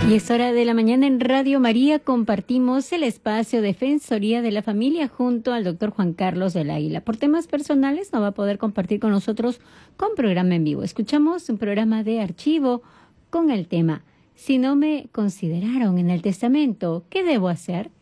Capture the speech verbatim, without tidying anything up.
Y es hora de la mañana en Radio María. Compartimos el espacio Defensoría de la Familia junto al doctor Juan Carlos del Águila. Por temas personales no va a poder compartir con nosotros con programa en vivo. Escuchamos un programa de archivo con el tema: si no me consideraron en el testamento, ¿qué debo hacer?